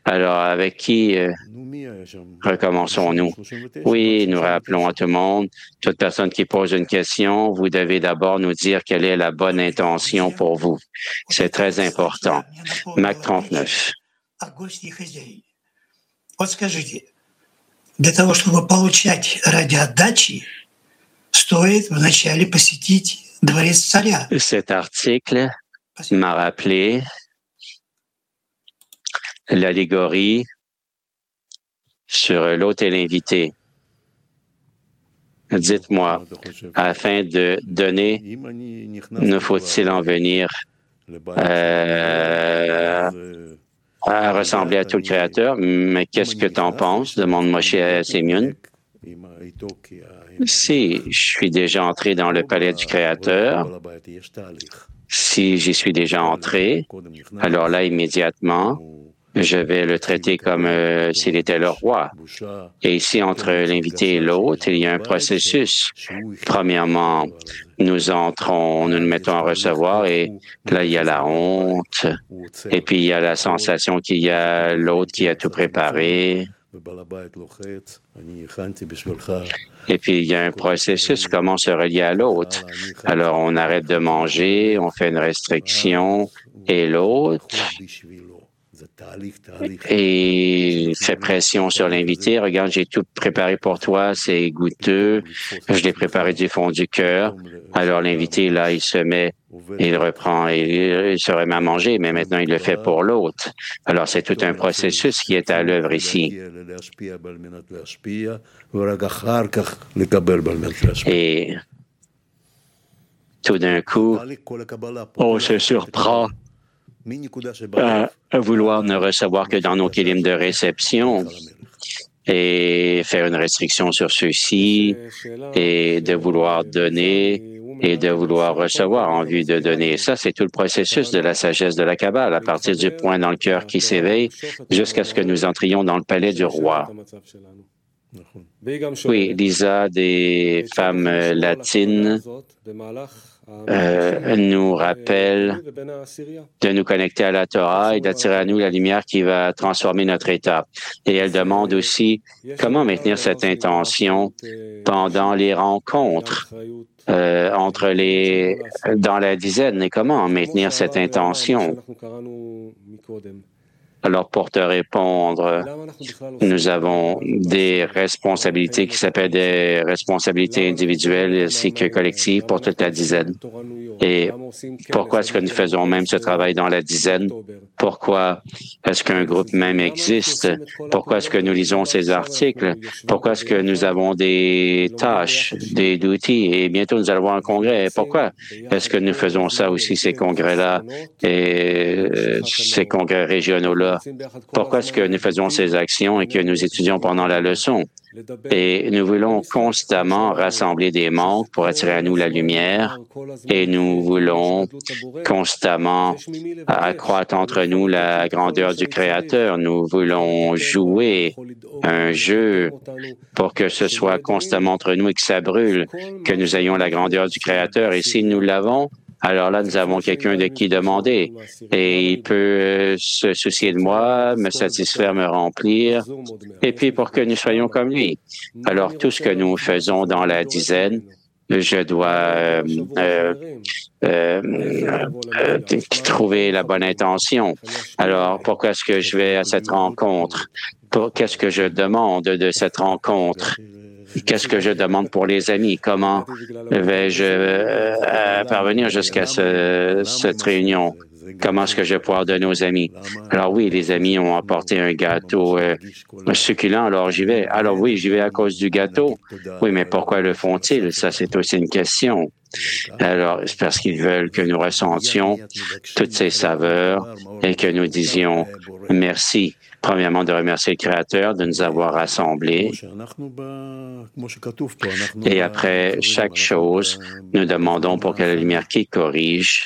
Alors, avec qui recommençons-nous? Oui, nous rappelons à tout le monde, toute personne qui pose une question, vous devez d'abord nous dire quelle est la bonne intention pour vous. C'est très important. Mac 39. Для того, чтобы получать радиоотдачи, стоит вначале посетить дворец царя. Cet article m'a rappelé l'allégorie sur l'hôte et l'invité. Dites-moi, afin de donner, ne faut-il en venir à ressembler à tout le Créateur? Mais qu'est-ce que tu en penses? Demande Moshe à Sémion. Si je suis déjà entré dans le palais du Créateur, si j'y suis déjà entré, alors là, immédiatement, je vais le traiter comme s'il était le roi. Et ici, entre l'invité et l'hôte, il y a un processus. Premièrement, nous entrons, nous nous mettons à recevoir et là, il y a la honte. Et puis, il y a la sensation qu'il y a l'hôte qui a tout préparé. Et puis, il y a un processus, comment se relier à l'autre. Alors, on arrête de manger, on fait une restriction, et l'autre, et fait pression sur l'invité. Regarde, j'ai tout préparé pour toi, c'est goûteux, je l'ai préparé du fond du cœur. Alors, l'invité, là, il se met, il reprend, il se remet à manger, mais maintenant, il le fait pour l'autre. Alors, c'est tout un processus qui est à l'œuvre ici. Et tout d'un coup, on se surprend à vouloir ne recevoir que dans nos kilim de réception et faire une restriction sur ceux-ci et de vouloir donner et de vouloir recevoir en vue de donner. Ça, c'est tout le processus de la sagesse de la Kabbale, à partir du point dans le cœur qui s'éveille jusqu'à ce que nous entrions dans le palais du roi. Oui, Lisa, des femmes latines, nous rappelle de nous connecter à la Torah et d'attirer à nous la lumière qui va transformer notre état. Et elle demande aussi comment maintenir cette intention pendant les rencontres dans la dizaine et comment maintenir cette intention. Alors, pour te répondre, nous avons des responsabilités qui s'appellent des responsabilités individuelles ainsi que collectives pour toute la dizaine. Et pourquoi est-ce que nous faisons même ce travail dans la dizaine? Pourquoi est-ce qu'un groupe même existe? Pourquoi est-ce que nous lisons ces articles? Pourquoi est-ce que nous avons des tâches, des outils? Et bientôt, nous allons avoir un congrès. Pourquoi est-ce que nous faisons ça aussi, ces congrès-là et ces congrès régionaux-là? Pourquoi est-ce que nous faisons ces actions et que nous étudions pendant la leçon? Et nous voulons constamment rassembler des manques pour attirer à nous la lumière et nous voulons constamment accroître entre nous la grandeur du Créateur. Nous voulons jouer un jeu pour que ce soit constamment entre nous et que ça brûle, que nous ayons la grandeur du Créateur. Et si nous l'avons, alors là, nous avons quelqu'un de qui demander. Et il peut se soucier de moi, me satisfaire, me remplir, et puis pour que nous soyons comme lui. Alors, tout ce que nous faisons dans la dizaine, je dois trouver la bonne intention. Alors, pourquoi est-ce que je vais à cette rencontre? Qu'est-ce que je demande de cette rencontre? Qu'est-ce que je demande pour les amis? Comment vais-je parvenir jusqu'à cette réunion? Comment est-ce que je vais pouvoir donner aux amis? Alors oui, les amis ont apporté un gâteau succulent, alors j'y vais. Alors oui, j'y vais à cause du gâteau. Oui, mais pourquoi le font-ils? Ça, c'est aussi une question. Alors, c'est parce qu'ils veulent que nous ressentions toutes ces saveurs et que nous disions merci. Premièrement, de remercier le Créateur de nous avoir rassemblés. Et après chaque chose, nous demandons pour que la lumière qui corrige,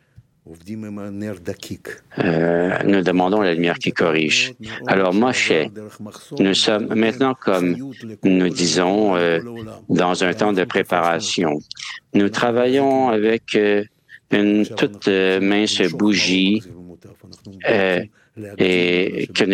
nous demandons la lumière qui corrige. Alors, Moshe, nous sommes maintenant, comme nous disons, dans un temps de préparation. Nous travaillons avec une toute mince bougie et que